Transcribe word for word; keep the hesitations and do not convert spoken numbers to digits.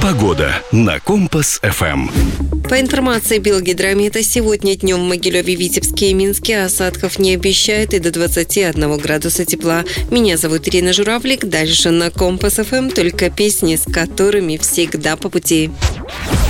Погода на Компас эф эм. По информации Белгидромета, сегодня днем в Могилеве, Витебске и Минске осадков не обещают и до двадцати одного градуса тепла. Меня зовут Ирина Журавлик. Дальше на Компас эф эм только песни, с которыми всегда по пути.